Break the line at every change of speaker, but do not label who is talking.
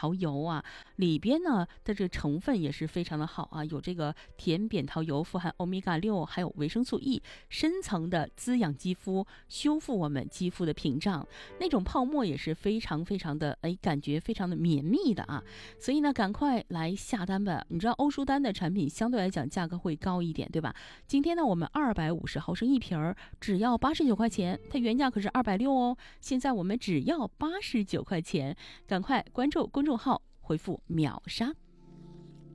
桃油啊，里边呢的这个成分也是非常的好啊，有这个甜扁桃油，富含欧米伽6，还有维生素 E， 深层的滋养肌肤，修复我们肌肤的屏障，那种泡沫也是非常非常的感觉非常的绵密的啊。所以呢，赶快来下单吧。你知道欧舒丹的产品相对来讲价格会高一点，对吧？今天呢，我们250毫升一瓶只要89块钱，它原价可是260哦，现在我们只要89块钱。赶快关注公众号，回复秒杀。